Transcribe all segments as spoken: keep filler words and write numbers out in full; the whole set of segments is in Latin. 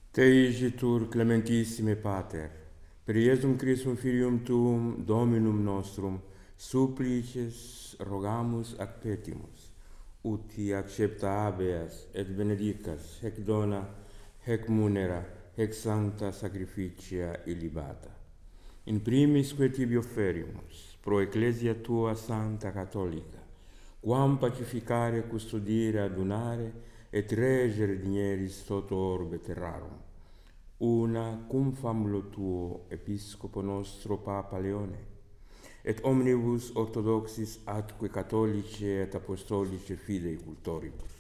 Te igitur clementissime Pater, per Iesum Christum Filium Tuum, Dominum nostrum, supplices rogamus ac petimus, uti accepta habeas et benedicas, hec dona, hec munera, hec sancta sacrificia illibata. In primis que tibi offerimus, pro Ecclesia tua Santa Catholica, quam pacificare, custodire, adunare, et regere digneris toto orbe terrarum, una cum famulo tuo episcopo nostro Papa Leone, et omnibus orthodoxis atque catholice et apostolice fidei cultoribus.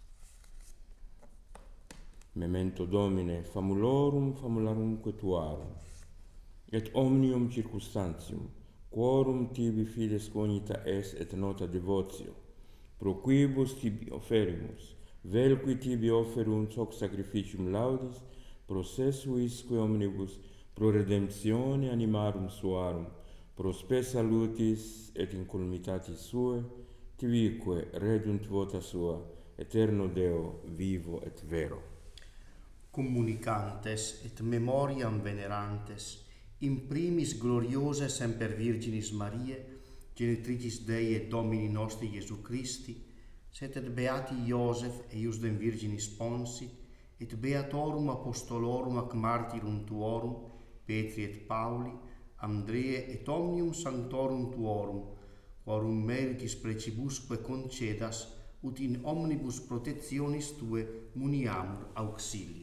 Memento Domine famulorum famularumque tuarum, et omnium circumstantium, quorum tibi fides cognita es et nota devotio, pro quibus tibi offerimus, vel qui tibi offerunt hoc sacrificium laudis, pro sesuisque omnibus, pro redemptione animarum suarum, pro spe salutis et incolumitatis sue, tibique redunt vota sua, eterno Deo vivo et vero. Communicantes et memoriam venerantes, in primis gloriosa semper Virginis Mariae, genitricis Dei et Domini nostri Iesu Christi, sed et beati Iosef eiusdem Virginis Ponsi, et beatorum apostolorum ac martyrum tuorum, Petri et Pauli, Andrea et omnium sanctorum tuorum, quorum meritis precibusque concedas, ut in omnibus protectionis tue muniamur auxilio.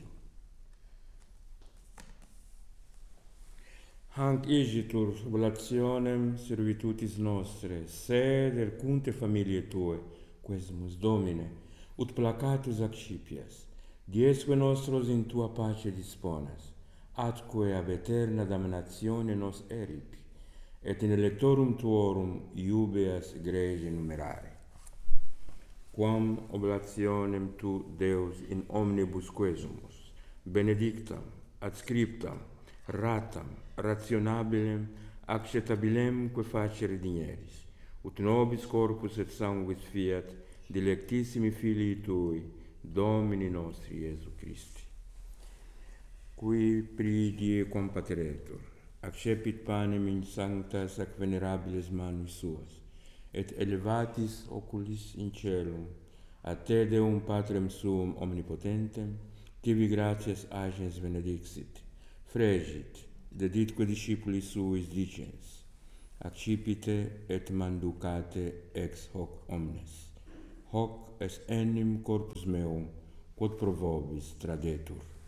Hanc igitur oblationem servitutis nostre, sed ercunte familiae tue, quesumus Domine, ut placatus accipias, diesque nostros in tua pace disponas, atque ab eterna damnatione nos eripi, et in electorum tuorum iubeas grege numerare. Quam oblationem tu, Deus, in omnibus quesumus, benedictam, adscriptam, ratam, rationabilem, acceptabilem que facere digneris, ut nobis corpus et sanguis fiat dilectissimi filii tui, Domini nostri Iesu Christi. Qui pridie compateretur, accepit panem in sanctas ac venerabiles manus suas, et elevatis oculis in celum, a te Deum Patrem suum omnipotentem, tibi gratias agens benedixit, fregit, deditque discipulis suis dicens, accipite et manducate ex hoc omnes. Hoc est enim corpus meum, quod pro vobis tradetur.